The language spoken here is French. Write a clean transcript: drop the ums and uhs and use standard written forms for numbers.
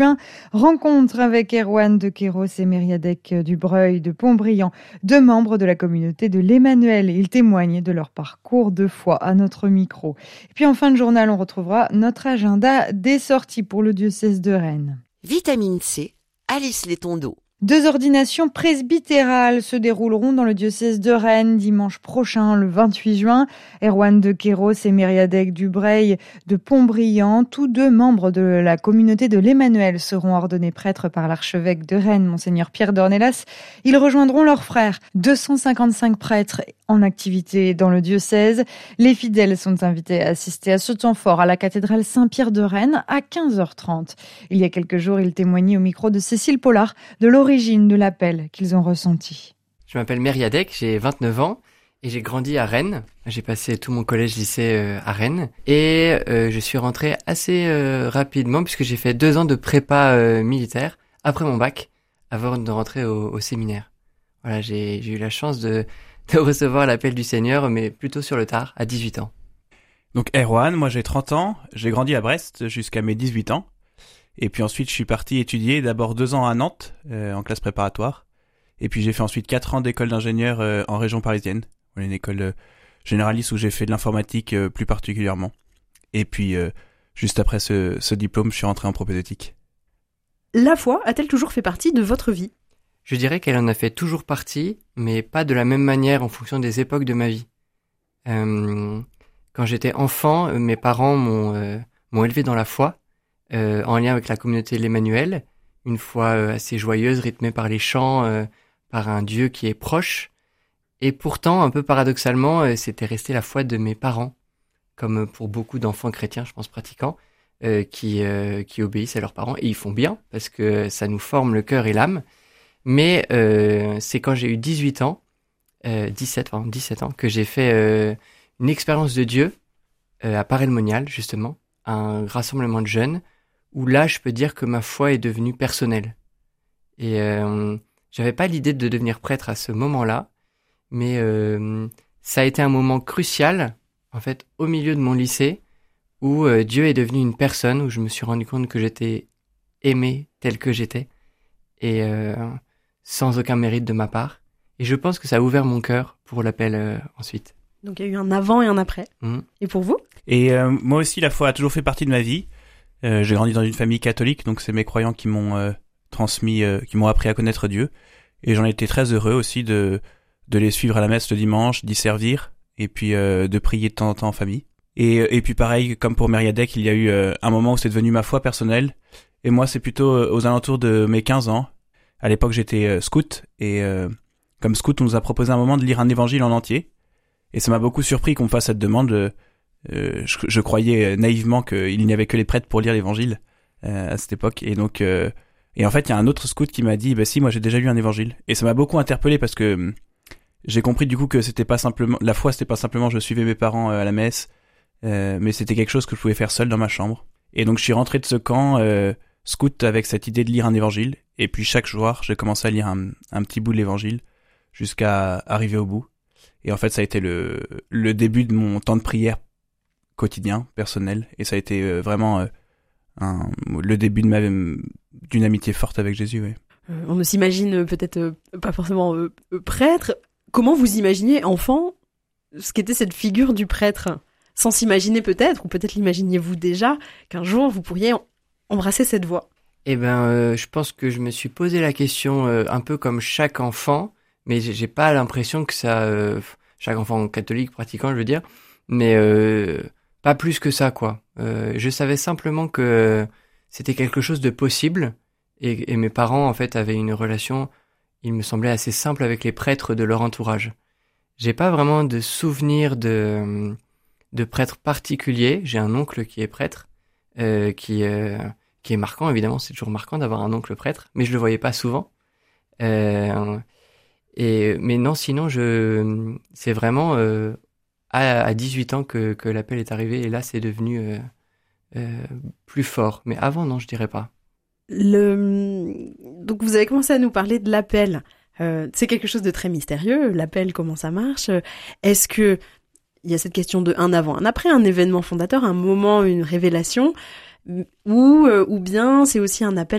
Rencontre avec Erwan de Kéros et Mériadec du Breuil de Pontbriand, deux membres de la communauté de l'Emmanuel. Ils témoignent de leur parcours de foi à notre micro. Et puis en fin de journal, on retrouvera notre agenda des sorties pour le diocèse de Rennes. Vitamine C, Alice Létondo. 2 ordinations presbytérales se dérouleront dans le diocèse de Rennes dimanche prochain, le 28 juin. Erwan de Kéros et Mériadec du Breuil de Pontbriand, tous deux membres de la communauté de l'Emmanuel, seront ordonnés prêtres par l'archevêque de Rennes, Monseigneur Pierre d'Ornelas. Ils rejoindront leurs frères, 255 prêtres en activité dans le diocèse. Les fidèles sont invités à assister à ce temps fort à la cathédrale Saint-Pierre de Rennes à 15h30. Il y a quelques jours, ils témoignaient au micro de Cécile Pollard de l'origine de l'appel qu'ils ont ressenti. Je m'appelle Mériadec, j'ai 29 ans et j'ai grandi à Rennes. J'ai passé tout mon collège-lycée à Rennes et je suis rentré assez rapidement puisque j'ai fait 2 ans de prépa militaire après mon bac avant de rentrer au séminaire. Voilà, j'ai eu la chance de recevoir l'appel du Seigneur, mais plutôt sur le tard, à 18 ans. Donc Erwan, moi j'ai 30 ans, j'ai grandi à Brest jusqu'à mes 18 ans. Et puis ensuite je suis parti étudier d'abord 2 ans à Nantes, en classe préparatoire. Et puis j'ai fait ensuite 4 ans d'école d'ingénieur en région parisienne. Une école généraliste où j'ai fait de l'informatique plus particulièrement. Et puis juste après ce diplôme, je suis rentré en propédeutique. La foi a-t-elle toujours fait partie de votre vie ? Je dirais qu'elle en a fait toujours partie, mais pas de la même manière en fonction des époques de ma vie. Quand j'étais enfant, mes parents m'ont élevé dans la foi, en lien avec la communauté de l'Emmanuel, une foi assez joyeuse, rythmée par les chants, par un Dieu qui est proche. Et pourtant, un peu paradoxalement, c'était resté la foi de mes parents, comme pour beaucoup d'enfants chrétiens, je pense, pratiquants, qui obéissent à leurs parents. Et ils font bien, parce que ça nous forme le cœur et l'âme. Mais c'est quand j'ai eu 17 ans, que j'ai fait une expérience de Dieu à Paray-le-Monial, justement, un rassemblement de jeunes, où là, je peux dire que ma foi est devenue personnelle. Et j'avais pas l'idée de devenir prêtre à ce moment-là, mais ça a été un moment crucial, en fait, au milieu de mon lycée, où Dieu est devenu une personne, où je me suis rendu compte que j'étais aimé tel que j'étais, et sans aucun mérite de ma part. Et je pense que ça a ouvert mon cœur pour l'appel ensuite. Donc il y a eu un avant et un après. Et pour vous ? Et moi aussi, la foi a toujours fait partie de ma vie. J'ai grandi dans une famille catholique, donc c'est mes croyants qui m'ont transmis, qui m'ont appris à connaître Dieu. Et j'en étais très heureux aussi de les suivre à la messe le dimanche, d'y servir, et puis de prier de temps en temps en famille. Et puis pareil, comme pour Mériadec, il y a eu un moment où c'est devenu ma foi personnelle. Et moi, c'est plutôt aux alentours de mes 15 ans. À l'époque, j'étais scout, et comme scout, on nous a proposé un moment de lire un évangile en entier. Et ça m'a beaucoup surpris qu'on me fasse cette demande. Je croyais naïvement qu'il n'y avait que les prêtres pour lire l'évangile à cette époque. Et donc, et en fait, il y a un autre scout qui m'a dit, bah si, moi j'ai déjà lu un évangile. Et ça m'a beaucoup interpellé parce que j'ai compris du coup que c'était pas simplement la foi, c'était pas simplement je suivais mes parents à la messe, mais c'était quelque chose que je pouvais faire seul dans ma chambre. Et donc je suis rentré de ce camp scout avec cette idée de lire un évangile. Et puis chaque soir, j'ai commencé à lire un petit bout de l'évangile jusqu'à arriver au bout. Et en fait, ça a été le début de mon temps de prière quotidien, personnel. Et ça a été vraiment le début d'une amitié forte avec Jésus. Ouais. On ne s'imagine peut-être pas forcément prêtre. Comment vous imaginiez, enfant, ce qu'était cette figure du prêtre ? Sans s'imaginer peut-être, ou peut-être l'imaginiez-vous déjà, qu'un jour vous pourriez embrasser cette voie ? Eh ben, je pense que je me suis posé la question un peu comme chaque enfant, mais j'ai pas l'impression que ça... chaque enfant catholique pratiquant, je veux dire, mais pas plus que ça, quoi. Je savais simplement que c'était quelque chose de possible, et mes parents, en fait, avaient une relation, il me semblait, assez simple avec les prêtres de leur entourage. J'ai pas vraiment de souvenir de prêtre particulier. J'ai un oncle qui est prêtre, qui est marquant, évidemment, c'est toujours marquant d'avoir un oncle prêtre, mais je le voyais pas souvent. Mais non, sinon, c'est vraiment à 18 ans que l'appel est arrivé, et là, c'est devenu plus fort. Mais avant, non, je dirais pas. Donc, vous avez commencé à nous parler de l'appel. C'est quelque chose de très mystérieux, l'appel, comment ça marche. Est-ce que il y a cette question de un avant, un après, un événement fondateur, un moment, une révélation, ou bien c'est aussi un appel